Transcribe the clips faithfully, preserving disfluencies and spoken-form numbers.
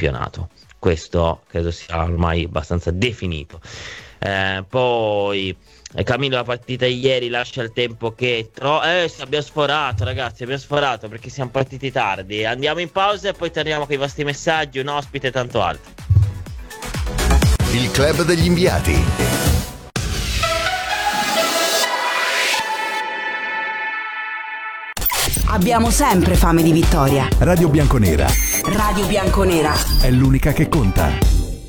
campionato. Questo credo sia ormai abbastanza definito. Eh, poi eh, Camillo, la partita di ieri lascia il tempo che tro- eh, sì, abbiamo sforato, ragazzi, abbiamo sforato perché siamo partiti tardi. Andiamo in pausa e poi torniamo con i vostri messaggi, un ospite e tanto altro. Il club degli inviati. Abbiamo sempre fame di vittoria. Radio Bianconera. Radio Bianconera È l'unica che conta.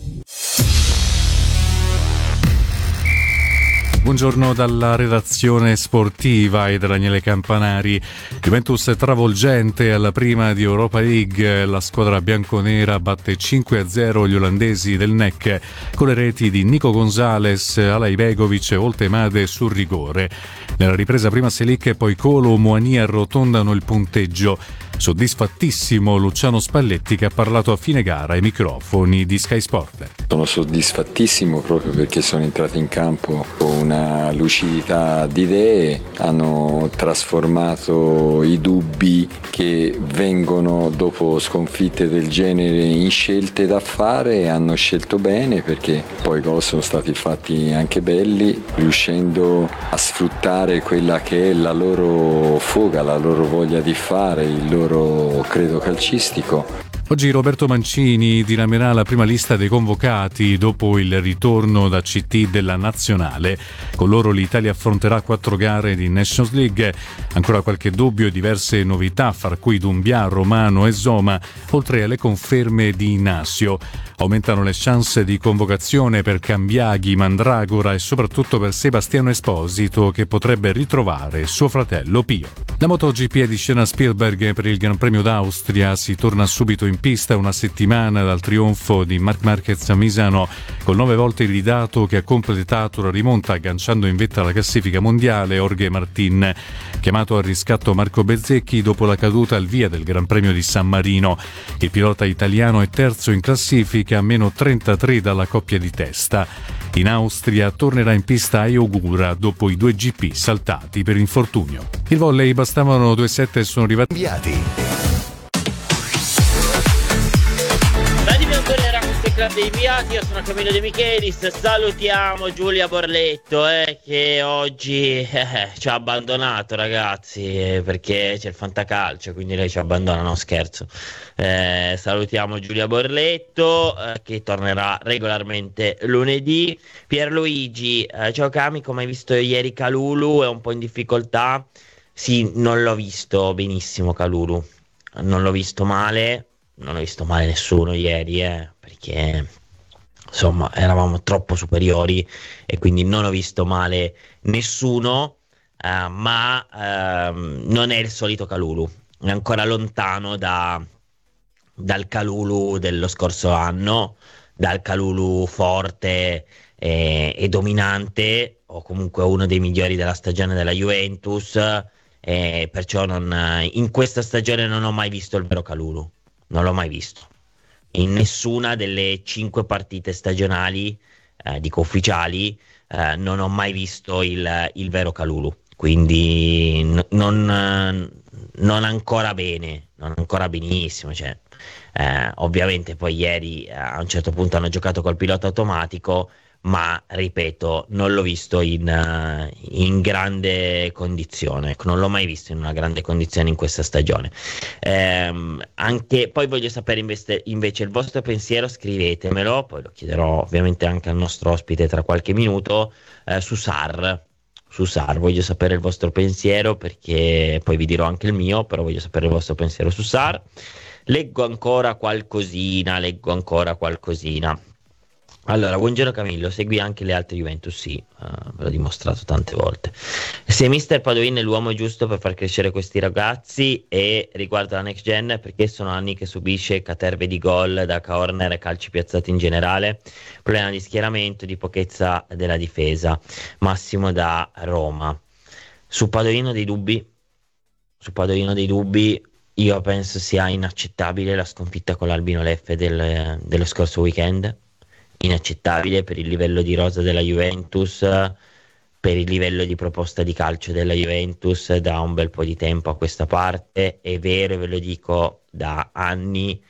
Buongiorno dalla redazione sportiva e da Daniele Campanari. Juventus travolgente alla prima di Europa League. La squadra bianconera batte cinque a zero gli olandesi del N E C con le reti di Nico Gonzalez, Alay Begovic e Oltemade sul rigore. Nella ripresa prima Selic e poi Colo Muani arrotondano il punteggio. Soddisfattissimo Luciano Spalletti, che ha parlato a fine gara ai microfoni di Sky Sport. Sono soddisfattissimo proprio perché sono entrato in campo con una lucidità di idee, hanno trasformato i dubbi che vengono dopo sconfitte del genere in scelte da fare e hanno scelto bene, perché poi i gol sono stati fatti anche belli, riuscendo a sfruttare quella che è la loro foga, la loro voglia di fare, il loro credo calcistico. Oggi Roberto Mancini dinamerà la prima lista dei convocati dopo il ritorno da C T della Nazionale. Con loro l'Italia affronterà quattro gare di Nations League. Ancora qualche dubbio e diverse novità, fra cui Doumbia, Romano e Zoma, oltre alle conferme di Inacio. Aumentano le chance di convocazione per Cambiaghi, Mandragora e soprattutto per Sebastiano Esposito, che potrebbe ritrovare suo fratello Pio. La MotoGP è di scena Spielberg per il Gran Premio d'Austria. Si torna subito in pista una settimana dal trionfo di Marc Marquez a Misano, col nove volte iridato che ha completato la rimonta agganciando in vetta alla classifica mondiale Jorge Martin. Chiamato al riscatto Marco Bezzecchi dopo la caduta al via del Gran Premio di San Marino. Il pilota italiano è terzo in classifica a meno trentatré dalla coppia di testa. In Austria tornerà in pista Ayogura dopo i due G P saltati per infortunio. Il volley, bastavano due set e sono arrivati Inviati. Club dei inviati, io sono Camillo De Michelis. Salutiamo Giulia Borletto eh, che oggi eh, ci ha abbandonato, ragazzi, eh, perché c'è il fantacalcio, quindi lei ci abbandona, no scherzo. Eh, salutiamo Giulia Borletto eh, che tornerà regolarmente lunedì. Pierluigi, eh, ciao Cami, come hai visto ieri Kalulu è un po' in difficoltà? Sì, non l'ho visto benissimo Kalulu, non l'ho visto male. Non ho visto male nessuno ieri, eh, perché insomma eravamo troppo superiori e quindi non ho visto male nessuno, eh, ma eh, non è il solito Kalulu, è ancora lontano da, dal Kalulu dello scorso anno, dal Kalulu forte e, e dominante, o comunque uno dei migliori della stagione della Juventus, e perciò non, in questa stagione non ho mai visto il vero Kalulu. Non l'ho mai visto in nessuna delle cinque partite stagionali, eh, dico ufficiali, eh, non ho mai visto il, il vero Kalulu, quindi n- non, non ancora bene, non ancora benissimo, cioè, eh, ovviamente poi ieri eh, a un certo punto hanno giocato col pilota automatico, ma ripeto, non l'ho visto in, uh, in grande condizione, non l'ho mai visto in una grande condizione in questa stagione. Ehm, anche poi voglio sapere invece, invece il vostro pensiero, scrivetemelo, poi lo chiederò ovviamente anche al nostro ospite tra qualche minuto, eh, su Sarr. Su Sarr voglio sapere il vostro pensiero, perché poi vi dirò anche il mio, però voglio sapere il vostro pensiero su Sarr. Leggo ancora qualcosina, leggo ancora qualcosina. Allora, buongiorno Camillo, segui anche le altre Juventus? Sì, uh, ve l'ho dimostrato tante volte. Se mister Padoin è l'uomo giusto per far crescere questi ragazzi, e riguardo alla next gen, perché sono anni che subisce caterve di gol da corner e calci piazzati in generale, problema di schieramento, di pochezza della difesa. Massimo da Roma. Su Padoin ho dei dubbi, su Padoin ho dei dubbi, io penso sia inaccettabile la sconfitta con l'Albino Leffe del, dello scorso weekend. Inaccettabile per il livello di rosa della Juventus, per il livello di proposta di calcio della Juventus da un bel po' di tempo a questa parte. È vero, ve lo dico da anni,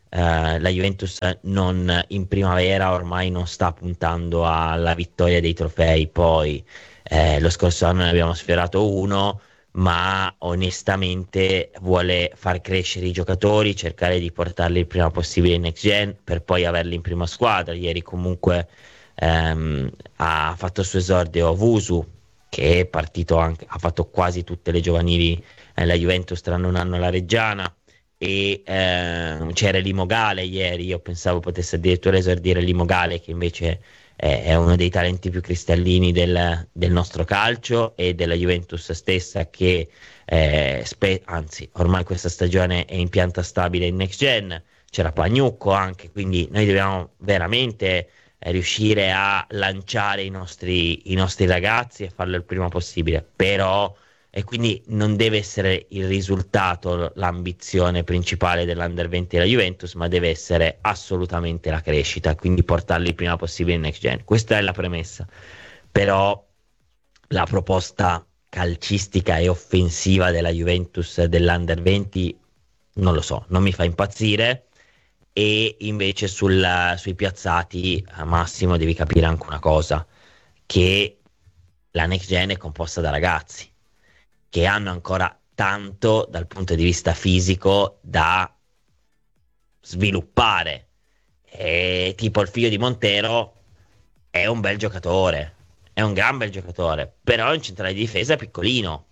Uh, la Juventus non, in primavera ormai non sta puntando alla vittoria dei trofei. Poi eh, lo scorso anno ne abbiamo sfiorato uno, ma onestamente vuole far crescere i giocatori, cercare di portarli il prima possibile in next gen per poi averli in prima squadra. Ieri comunque ehm, ha fatto il suo esordio Wusu, che è partito anche, ha fatto quasi tutte le giovanili nella Juventus tranne un anno alla Reggiana. E eh, c'era Limo Gale ieri, io pensavo potesse addirittura esordire Limo Gale, che invece è, è uno dei talenti più cristallini del, del nostro calcio e della Juventus stessa, che eh, spe- anzi ormai questa stagione è in pianta stabile in next gen. C'era Pagnucco anche, quindi noi dobbiamo veramente eh, riuscire a lanciare i nostri, i nostri ragazzi e farlo il prima possibile, però e quindi non deve essere il risultato l'ambizione principale dell'Under venti della Juventus, ma deve essere assolutamente la crescita, quindi portarli il prima possibile in next gen. Questa è la premessa, però la proposta calcistica e offensiva della Juventus dell'Under venti non lo so, non mi fa impazzire. E invece sul, sui piazzati, a Massimo, devi capire anche una cosa, che la next gen è composta da ragazzi che hanno ancora tanto dal punto di vista fisico da sviluppare. E tipo il figlio di Montero è un bel giocatore, è un gran bel giocatore, però è un centrale di difesa piccolino,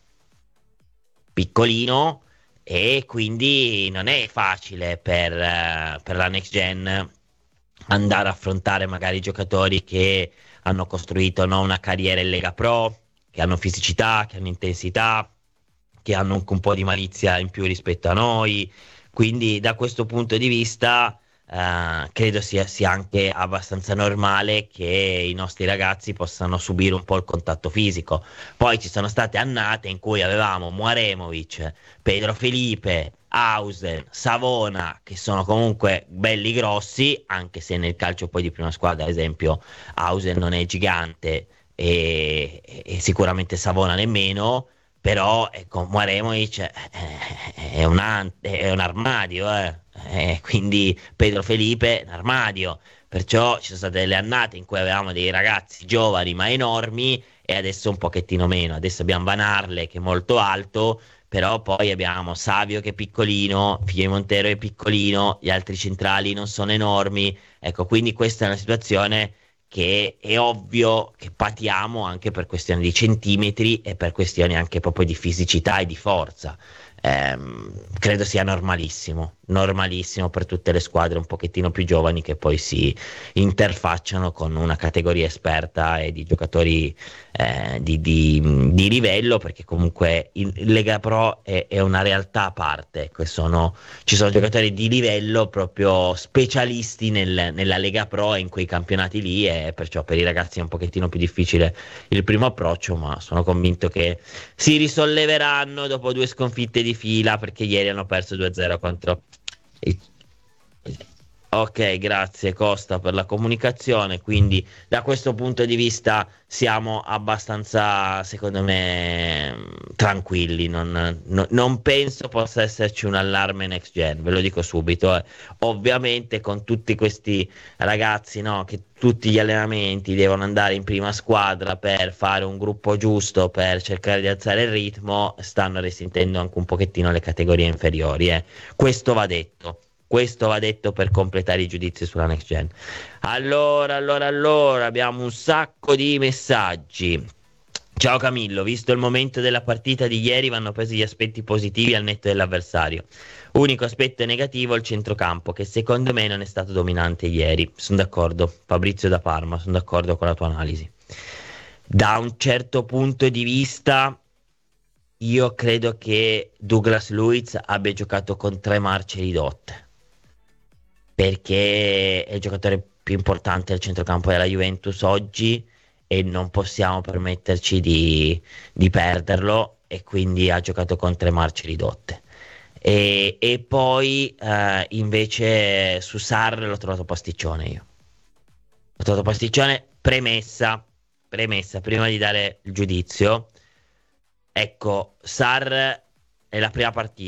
piccolino, e quindi non è facile per, uh, per la next gen andare a affrontare magari giocatori che hanno costruito, no, una carriera in Lega Pro, che hanno fisicità, che hanno intensità, che hanno anche un po' di malizia in più rispetto a noi. Quindi da questo punto di vista eh, credo sia, sia anche abbastanza normale che i nostri ragazzi possano subire un po' il contatto fisico. Poi ci sono state annate in cui avevamo Muaremovic, Pedro Felipe, Hausen, Savona, che sono comunque belli grossi, anche se nel calcio poi di prima squadra, ad esempio, Hausen non è gigante e, e sicuramente Savona nemmeno, però ecco, Muaremovic è, è, un, è un armadio, eh. Eh, quindi Pedro Felipe è un armadio, perciò ci sono state delle annate in cui avevamo dei ragazzi giovani ma enormi e adesso un pochettino meno. Adesso abbiamo Van Arle che è molto alto, però poi abbiamo Savio che è piccolino, figlio di Montero è piccolino, gli altri centrali non sono enormi, ecco, quindi questa è una situazione che è ovvio che patiamo anche per questioni di centimetri e per questioni anche proprio di fisicità e di forza. Ehm, credo sia normalissimo, normalissimo per tutte le squadre un pochettino più giovani che poi si interfacciano con una categoria esperta e di giocatori eh, di, di, di livello, perché comunque il Lega Pro è, è una realtà a parte. Ecco, sono, ci sono giocatori di livello proprio specialisti nel, nella Lega Pro e in quei campionati lì, e perciò per i ragazzi è un pochettino più difficile il primo approccio, ma sono convinto che si risolleveranno dopo due sconfitte di fila, perché ieri hanno perso due a zero contro il... Ok, grazie Costa per la comunicazione. Quindi da questo punto di vista siamo abbastanza, secondo me, tranquilli. Non, no, non penso possa esserci un allarme next gen, ve lo dico subito. Eh. Ovviamente con tutti questi ragazzi, no, che tutti gli allenamenti devono andare in prima squadra per fare un gruppo giusto, per cercare di alzare il ritmo, stanno risentendo anche un pochettino le categorie inferiori. Eh. Questo va detto. Questo va detto per completare i giudizi sulla next gen. Allora, allora, allora, abbiamo un sacco di messaggi. Ciao Camillo, visto il momento della partita di ieri vanno presi gli aspetti positivi al netto dell'avversario. Unico aspetto negativo il centrocampo, che secondo me non è stato dominante ieri. Sono d'accordo, Fabrizio da Parma, sono d'accordo con la tua analisi. Da un certo punto di vista io credo che Douglas Luiz abbia giocato con tre marce ridotte, perché è il giocatore più importante del centrocampo della Juventus oggi e non possiamo permetterci di, di perderlo, e quindi ha giocato con tre marce ridotte. E, e poi eh, invece su Sarr l'ho trovato pasticcione io. L'ho trovato pasticcione, premessa, premessa, prima di dare il giudizio. Ecco, Sarr è la prima partita,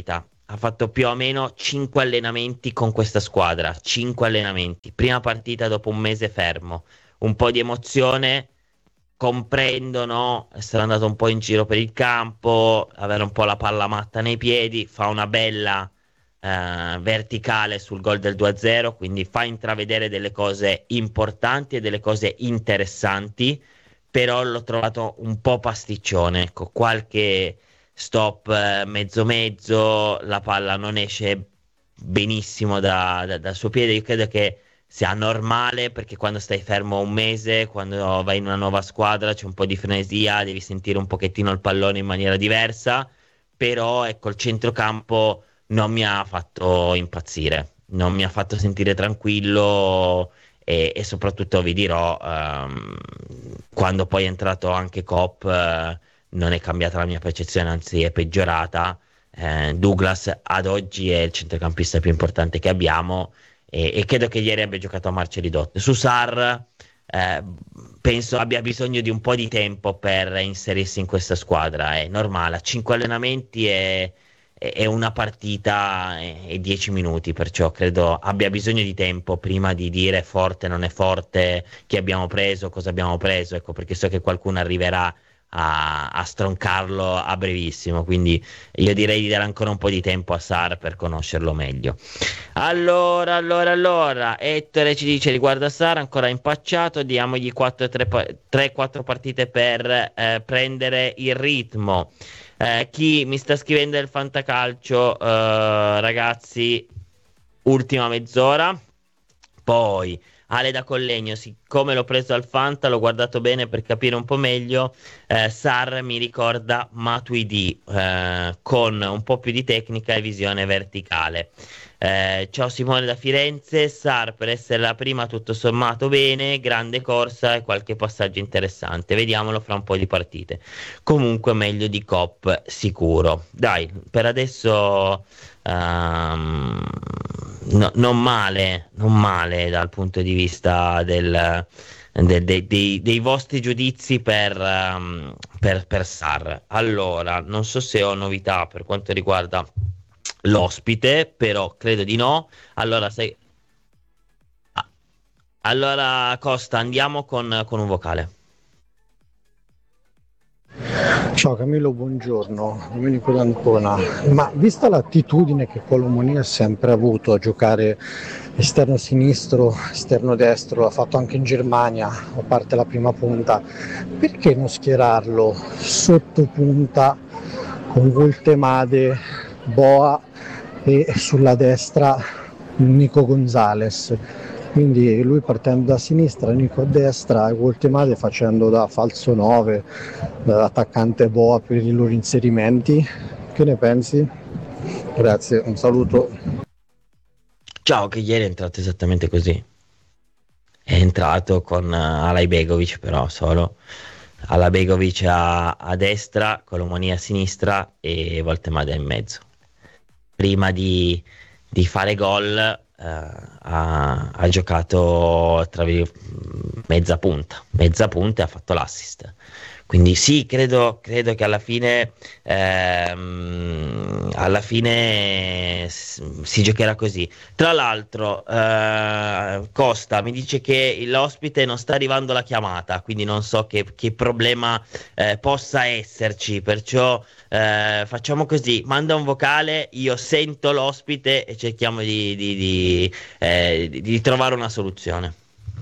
ha fatto più o meno cinque allenamenti con questa squadra, cinque allenamenti, prima partita dopo un mese fermo, un po' di emozione, comprendo, no? Essere andato un po' in giro per il campo, avere un po' la palla matta nei piedi, fa una bella eh, verticale sul gol del due a zero, quindi fa intravedere delle cose importanti e delle cose interessanti, però l'ho trovato un po' pasticcione, ecco, qualche stop eh, mezzo mezzo, la palla non esce benissimo da, da- dal suo piede. Io credo che sia normale, perché quando stai fermo un mese, quando vai in una nuova squadra c'è un po' di frenesia, devi sentire un pochettino il pallone in maniera diversa, però ecco, il centrocampo non mi ha fatto impazzire, non mi ha fatto sentire tranquillo, e, e soprattutto vi dirò, ehm, quando poi è entrato anche Kopp, eh, non è cambiata la mia percezione, anzi è peggiorata. Eh, Douglas ad oggi è il centrocampista più importante che abbiamo, e, e credo che ieri abbia giocato a marce ridotte. Su Sarr, eh, penso abbia bisogno di un po' di tempo per inserirsi in questa squadra, è normale, a cinque allenamenti è, è- è una partita e e dieci minuti, perciò credo abbia bisogno di tempo prima di dire è forte, non è forte, chi abbiamo preso, cosa abbiamo preso, ecco, perché so che qualcuno arriverà a, a stroncarlo a brevissimo, quindi io direi di dare ancora un po' di tempo a Sarr per conoscerlo meglio. Allora, allora, allora, Ettore ci dice riguardo a Sarr, ancora impacciato, diamogli tre quattro partite per eh, prendere il ritmo. Eh, chi mi sta scrivendo del fantacalcio, eh, ragazzi, ultima mezz'ora. Poi Ale da Collegno, siccome l'ho preso al Fanta, l'ho guardato bene per capire un po' meglio. eh, Sarr mi ricorda Matuidi, eh, con un po' più di tecnica e visione verticale. Eh, ciao Simone da Firenze. Sarr, per essere la prima, tutto sommato bene, grande corsa e qualche passaggio interessante, vediamolo fra un po' di partite. Comunque meglio di Kopp sicuro. Dai, per adesso ehm, no- non male, non male dal punto di vista del, de- de- dei, dei vostri giudizi per, ehm, per, per Sarr. Allora, non so se ho novità per quanto riguarda l'ospite, però credo di no. Allora, sai... ah, allora Costa, andiamo con, con un vocale. Ciao Camillo, buongiorno, Domenico d'Ancona. Ma vista l'attitudine che Colomoni ha sempre avuto a giocare esterno sinistro, esterno destro, l'ha fatto anche in Germania, a parte la prima punta, perché non schierarlo sotto punta con Voltemade, Boa e sulla destra Nico Gonzalez? Quindi lui partendo da sinistra, Nico a destra e Voltemade facendo da falso nove, da attaccante Boa per i loro inserimenti. Che ne pensi? Grazie, un saluto. Ciao, che ieri è entrato esattamente così. È entrato con uh, Alay Begovic, però solo Alay Begovic a, a destra, Colomoni a sinistra e Voltemade in mezzo. Prima di, di fare gol, eh, ha, ha giocato tra vir- mezza punta, mezza punta e ha fatto l'assist. Quindi sì, credo, credo che alla fine, ehm, alla fine s- si giocherà così. Tra l'altro, eh, Costa mi dice che l'ospite non sta arrivando la chiamata, quindi non so che, che problema eh, possa esserci, perciò eh, facciamo così, manda un vocale, io sento l'ospite e cerchiamo di, di- di, eh, di- di trovare una soluzione.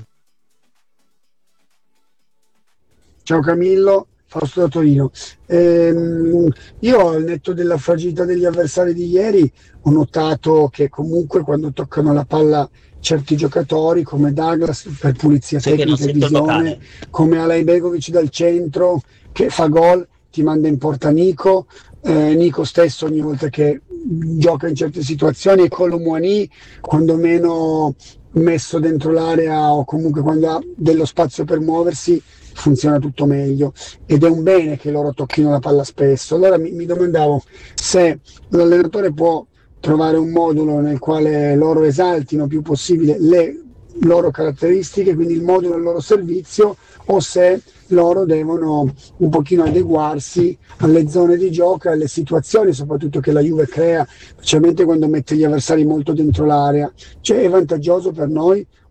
Ciao Camillo, Fausto da Torino. Ehm, io al netto della fragilità degli avversari di ieri ho notato che comunque quando toccano la palla certi giocatori come Douglas per pulizia Sai che non tecnica e sento il visione, vocale. come Alay Begovic dal centro che fa gol, ti manda in porta Nico, eh, Nico stesso ogni volta che gioca in certe situazioni, e Colomwani quando meno messo dentro l'area o comunque quando ha dello spazio per muoversi funziona tutto meglio, ed è un bene che loro tocchino la palla spesso. Allora mi, mi domandavo se l'allenatore può trovare un modulo nel quale loro esaltino più possibile le loro caratteristiche, quindi il modo del loro servizio, o se loro devono un pochino adeguarsi alle zone di gioco e alle situazioni soprattutto che la Juve crea, specialmente quando mette gli avversari molto dentro l'area. Cioè è vantaggioso per noi